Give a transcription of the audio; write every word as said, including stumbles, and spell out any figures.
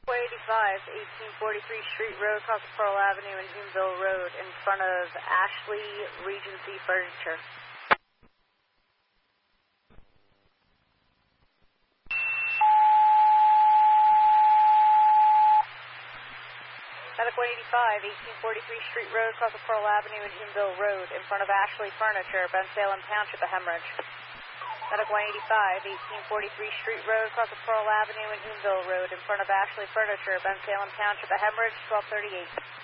eighty-five, eighteen forty-three Street Road, across Pearl Avenue and Huonville Road, in front of Ashley Regency Furniture. Medic one eighty-five, eighteen forty-three Street Road, across Pearl Avenue and Huonville Road, in front of Ashley Furniture, Ben Salem Township, a hemorrhage. Medic one eighty-five, eighteen forty-three Street Road, across Pearl Avenue and Huonville Road, in front of Ashley Furniture, Ben Salem Township, a hemorrhage, twelve thirty-eight.